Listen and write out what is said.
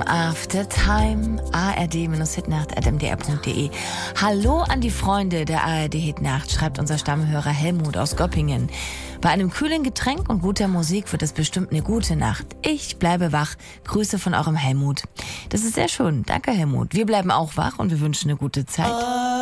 After Time, ard-hitnacht@mdr.de. Hallo an die Freunde der ARD Hitnacht, schreibt unser Stammhörer Helmut aus Göppingen. Bei einem kühlen Getränk und guter Musik wird es bestimmt eine gute Nacht. Ich bleibe wach. Grüße von eurem Helmut. Das ist sehr schön. Danke, Helmut. Wir bleiben auch wach und wir wünschen eine gute Zeit.